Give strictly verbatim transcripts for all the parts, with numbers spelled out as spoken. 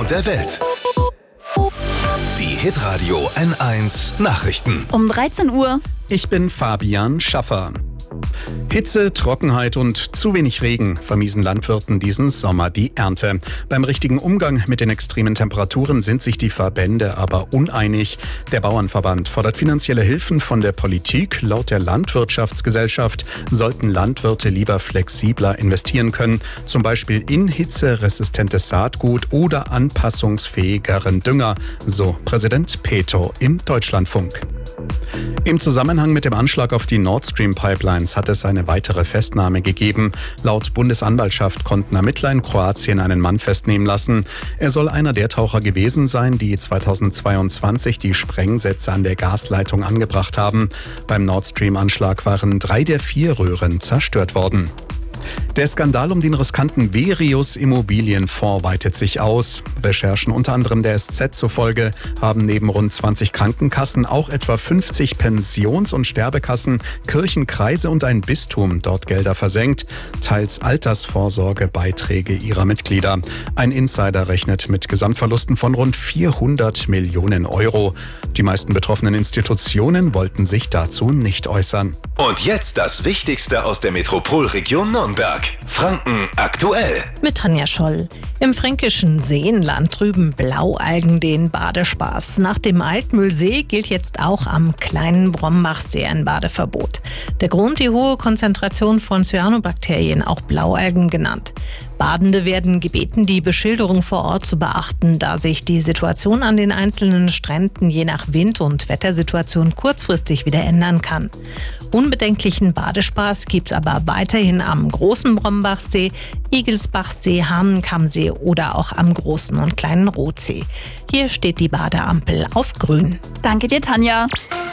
und der Welt. Die Hitradio N eins Nachrichten. Um dreizehn Uhr. Ich bin Fabian Schaffer. Hitze, Trockenheit und zu wenig Regen vermiesen Landwirten diesen Sommer die Ernte. Beim richtigen Umgang mit den extremen Temperaturen sind sich die Verbände aber uneinig. Der Bauernverband fordert finanzielle Hilfen von der Politik. Laut der Landwirtschaftsgesellschaft sollten Landwirte lieber flexibler investieren können, zum Beispiel in hitzeresistentes Saatgut oder anpassungsfähigeren Dünger, so Präsident Peto im Deutschlandfunk. Im Zusammenhang mit dem Anschlag auf die Nord Stream Pipelines hat es eine weitere Festnahme gegeben. Laut Bundesanwaltschaft konnten Ermittler in Kroatien einen Mann festnehmen lassen. Er soll einer der Taucher gewesen sein, die zweitausendzweiundzwanzig die Sprengsätze an der Gasleitung angebracht haben. Beim Nord Stream-Anschlag waren drei der vier Röhren zerstört worden. Der Skandal um den riskanten Virius Immobilienfonds weitet sich aus. Recherchen unter anderem der S Z zufolge haben neben rund zwanzig Krankenkassen auch etwa fünfzig Pensions- und Sterbekassen, Kirchen, Kreise und ein Bistum dort Gelder versenkt, teils Altersvorsorgebeiträge ihrer Mitglieder. Ein Insider rechnet mit Gesamtverlusten von rund vierhundert Millionen Euro. Die meisten betroffenen Institutionen wollten sich dazu nicht äußern. Und jetzt das Wichtigste aus der Metropolregion Nürnberg. Franken aktuell. Mit Tanja Scholl. Im fränkischen Seenland trüben Blaualgen den Badespaß. Nach dem Altmühlsee gilt jetzt auch am kleinen Brombachsee ein Badeverbot. Der Grund die hohe Konzentration von Cyanobakterien, auch Blaualgen genannt. Badende werden gebeten, die Beschilderung vor Ort zu beachten, da sich die Situation an den einzelnen Stränden je nach Wind- und Wettersituation kurzfristig wieder ändern kann. Unbedenklichen Badespaß gibt's aber weiterhin am großen Brombachsee, Igelsbachsee, Hahnenkammsee oder auch am großen und kleinen Rotsee. Hier steht die Badeampel auf grün. Danke dir, Tanja.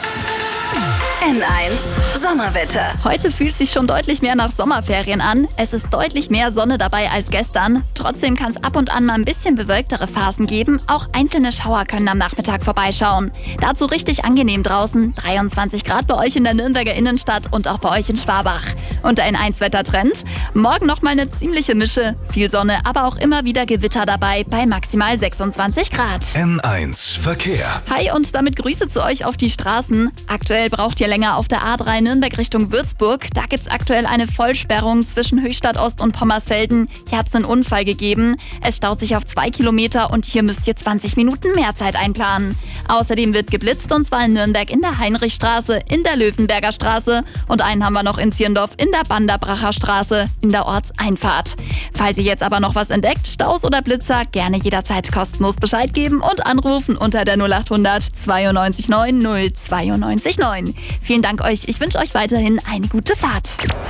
N eins Sommerwetter. Heute fühlt es sich schon deutlich mehr nach Sommerferien an. Es ist deutlich mehr Sonne dabei als gestern. Trotzdem kann es ab und an mal ein bisschen bewölktere Phasen geben. Auch einzelne Schauer können am Nachmittag vorbeischauen. Dazu richtig angenehm draußen. dreiundzwanzig Grad bei euch in der Nürnberger Innenstadt und auch bei euch in Schwabach. Und ein eins Wettertrend. Morgen nochmal eine ziemliche Mische. Viel Sonne, aber auch immer wieder Gewitter dabei bei maximal sechsundzwanzig Grad. N eins Verkehr. Hi und damit Grüße zu euch auf die Straßen. Aktuell braucht ihr länger auf der A drei Nürnberg Richtung Würzburg. Da gibt es aktuell eine Vollsperrung zwischen Höchstadt Ost und Pommersfelden. Hier hat es einen Unfall gegeben. Es staut sich auf zwei Kilometer und hier müsst ihr zwanzig Minuten mehr Zeit einplanen. Außerdem wird geblitzt und zwar in Nürnberg in der Heinrichstraße, in der Löwenberger Straße und einen haben wir noch in Zierndorf in der Banderbracher Straße in der Ortseinfahrt. Falls ihr jetzt aber noch was entdeckt, Staus oder Blitzer, gerne jederzeit kostenlos Bescheid geben und anrufen unter der null acht hundert zweiundneunzig neun null zweiundneunzig neun. Vielen Dank euch. Ich wünsche euch weiterhin eine gute Fahrt.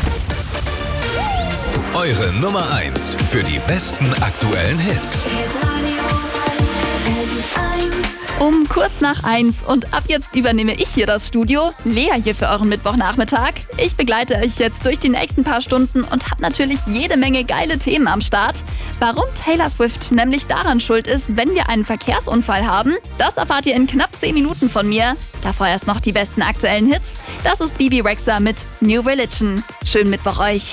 Eure Nummer eins für die besten aktuellen Hits. Um kurz nach eins und ab jetzt übernehme ich hier das Studio. Lea hier für euren Mittwochnachmittag. Ich begleite euch jetzt durch die nächsten paar Stunden und habe natürlich jede Menge geile Themen am Start. Warum Taylor Swift nämlich daran schuld ist, wenn wir einen Verkehrsunfall haben, das erfahrt ihr in knapp zehn Minuten von mir. Davor erst noch die besten aktuellen Hits. Das ist Bibi Rexha mit New Religion. Schönen Mittwoch euch.